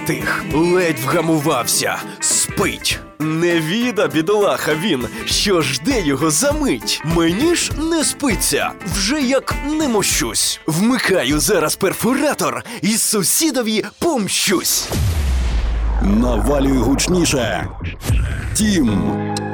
встиг, ледь вгамувався, спить. Невіда, бідолаха він, що жде його за мить. Мені ж не спиться, вже як не мощусь. Вмикаю зараз перфоратор і сусідові помщусь. Навалюй гучніше. Тім.